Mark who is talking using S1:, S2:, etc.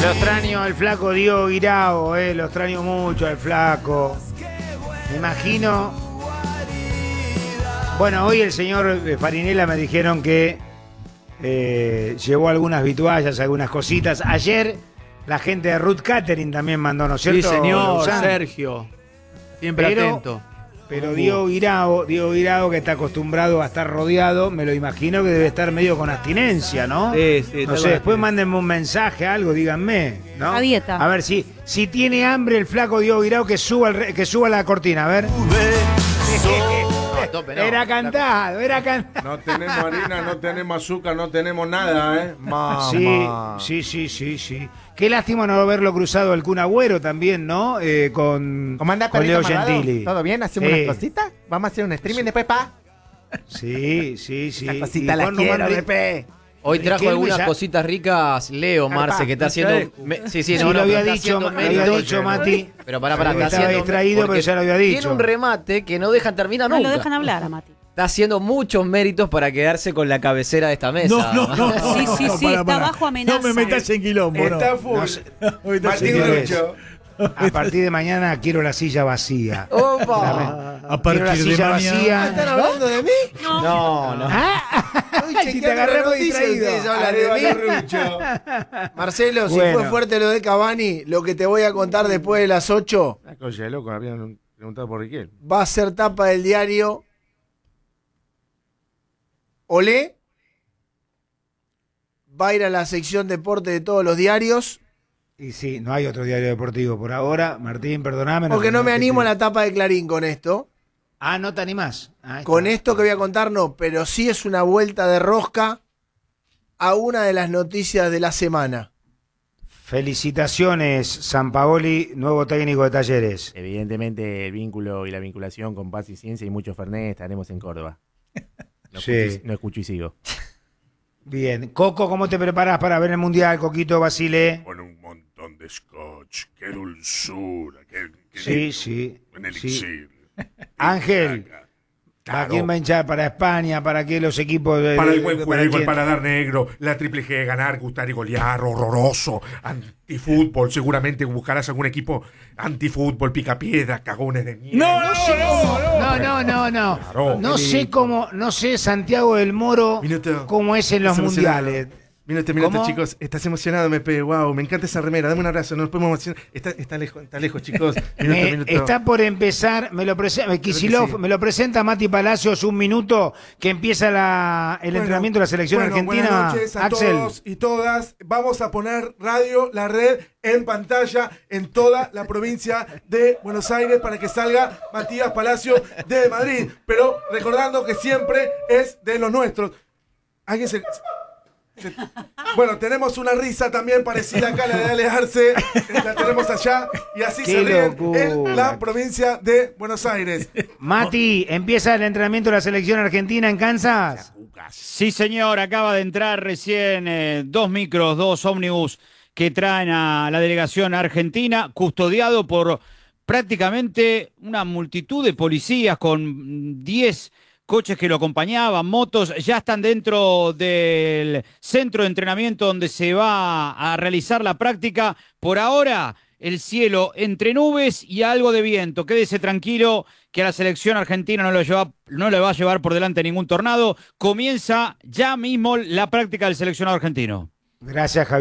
S1: Lo extraño al flaco Diego Guirao, lo extraño mucho al flaco. Me imagino. Bueno, hoy el señor Farinella me dijeron que llevó algunas vituallas, algunas cositas. Ayer la gente de Ruth Catering también mandó, ¿no es cierto?
S2: Sí, señor,
S1: Lausanne?
S2: Sergio. Siempre atento.
S1: Pero Diego Guirao, que está acostumbrado a estar rodeado, me lo imagino que debe estar medio con abstinencia, ¿no?
S2: Sí,
S1: No sé, después mándenme un mensaje, algo, díganme, ¿no?
S3: A dieta.
S1: A ver, si tiene hambre el flaco Diego Guirao, que suba la cortina, a ver.
S4: Tope, no.
S1: Era cantado.
S5: No tenemos harina, no tenemos azúcar, no tenemos nada, ¿eh?
S1: Mamá. Sí. Qué lástima no verlo cruzado el Kun Agüero también, ¿no? Con Leo Gentili.
S4: ¿Todo bien? ¿Hacemos
S1: Sí.
S4: unas cositas? ¿Vamos a hacer un streaming después, pa?
S1: Sí.
S4: Esa cosita
S1: Y
S4: la
S1: Juan
S4: quiero,
S1: Román Ri-
S4: Pepe.
S6: Hoy trajo
S1: Riquelme
S6: algunas
S1: ya-
S6: cositas ricas, Leo, Marce, que está haciendo... Sí,
S1: Sí, lo había
S6: está
S1: dicho,
S6: haciendo
S1: lo había
S6: méritos.
S1: dicho Mati.
S6: Pero pará,
S1: Estaba
S6: está haciendo...
S1: distraído, pero
S6: porque
S1: ya lo había dicho.
S6: Tiene un remate que no dejan terminar
S3: No
S6: nunca.
S3: lo dejan hablar a Mati.
S6: Está haciendo muchos méritos para quedarse con la cabecera de esta mesa.
S3: Sí, está bajo amenaza.
S2: No me metas en quilombo, no.
S5: Está full.
S1: No sé.
S5: Martín
S1: Señores,
S5: Rucho.
S1: a partir de mañana quiero la silla vacía.
S6: ¡Opa!
S2: A
S1: Quiero la
S2: partir de
S1: silla
S2: mañana.
S1: vacía.
S4: ¿Están hablando de mí?
S6: No.
S1: Si te agarramos distraído.
S5: Arevalo Rucho.
S4: Marcelo, si
S1: Bueno.
S4: fue fuerte lo de Cavani, lo que te voy a contar después de las 8
S5: Una cosa de loco, me habían preguntado por Riquel.
S4: va a ser tapa del diario. Olé va a ir a la sección deporte de todos los diarios.
S1: Y sí, no hay otro diario deportivo por ahora. Martín, perdóname.
S4: Porque no me
S1: te
S4: animo a
S1: estoy-
S4: la tapa de Clarín con esto.
S1: Ah, no te animás.
S4: Con esto que voy a contar no, pero sí es una vuelta de rosca a una de las noticias de la semana.
S1: Felicitaciones, Sampaoli, nuevo técnico de Talleres.
S7: Evidentemente el vínculo y la vinculación con Paz y Ciencia y mucho Fernet estaremos en Córdoba.
S1: Sí.
S7: No escucho y sigo.
S1: Bien. Coco, ¿cómo te preparas para ver el Mundial, Coquito, Basile?
S5: Con un montón de scotch, qué dulzura, qué
S1: Sí.
S5: un elixir.
S1: Ángel, ¿para quién va a hinchar? ¿Para España? ¿Para qué los equipos?
S5: Para el buen juego, el
S1: quién?
S5: paladar negro, la triple G, ganar, gustar y golear, horroroso, antifútbol, seguramente buscarás algún equipo antifútbol, picapiedra, cagones de mierda.
S1: No.
S5: Claro.
S1: No sé Santiago del Moro
S5: Minuto.
S1: cómo es en los
S5: Estás emocionado.
S1: mundiales.
S5: Minuto,
S1: ¿Cómo?
S5: chicos. Estás emocionado, MP. Wow, me encanta esa remera. Dame un abrazo. Nos podemos emocionar. Está lejos, chicos. Minuto.
S1: Está por empezar, Kicillof,
S5: sí.
S1: me lo presenta Mati Palacios, un minuto que empieza el entrenamiento de la selección argentina.
S5: Buenas noches a
S1: Axel.
S5: todos y todas. Vamos a poner Radio La Red en pantalla en toda la provincia de Buenos Aires para que salga Matías Palacio de Madrid. Pero recordando que siempre es de los nuestros. Alguien Bueno, tenemos una risa también parecida acá a la de Ale Arce. La tenemos allá. Y así
S1: Qué
S5: se ríen
S1: locura.
S5: en la provincia de Buenos Aires.
S1: Mati, empieza el entrenamiento de la selección argentina en Kansas.
S2: Sí, señor, acaba de entrar recién dos ómnibus que traen a la delegación argentina, custodiado por prácticamente una multitud de policías con 10 coches que lo acompañaban, motos, ya están dentro del centro de entrenamiento donde se va a realizar la práctica. Por ahora, el cielo entre nubes y algo de viento. Quédese tranquilo que a la selección argentina no le va a llevar por delante ningún tornado. Comienza ya mismo la práctica del seleccionado argentino.
S1: Gracias, Javier.